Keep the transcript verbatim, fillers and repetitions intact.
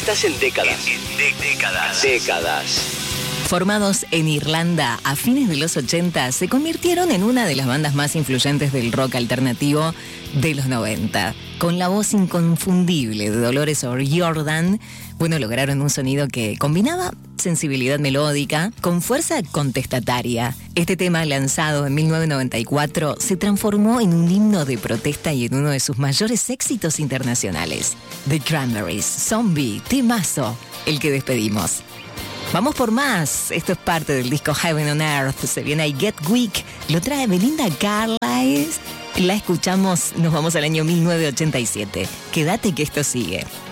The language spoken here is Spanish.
Estás en décadas. En, en de- décadas. Décadas. Formados en Irlanda a fines de los ochenta, se convirtieron en una de las bandas más influyentes del rock alternativo de los noventa. Con la voz inconfundible de Dolores O'Riordan, bueno, lograron un sonido que combinaba sensibilidad melódica con fuerza contestataria. Este tema, lanzado en mil novecientos noventa y cuatro, se transformó en un himno de protesta y en uno de sus mayores éxitos internacionales. The Cranberries, Zombie, temazo, el que despedimos. Vamos por más. Esto es parte del disco Heaven on Earth. Se viene I Get Weak. Lo trae Belinda Carlisle. La escuchamos. Nos vamos al año mil novecientos ochenta y siete. Quédate que esto sigue.